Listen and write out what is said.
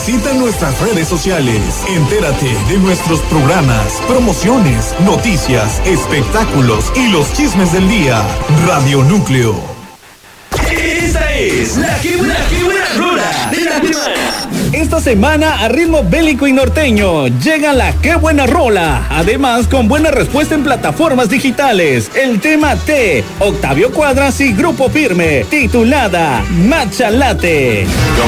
Visita nuestras redes sociales. Entérate de nuestros programas, promociones, noticias, espectáculos y los chismes del día. Radio Núcleo. Esta es la que buena rola de la semana. Esta semana a ritmo bélico y norteño llega la Qué Buena Rola, además con buena respuesta en plataformas digitales. El tema T, Octavio Cuadras y Grupo Firme, titulada Matcha Latte.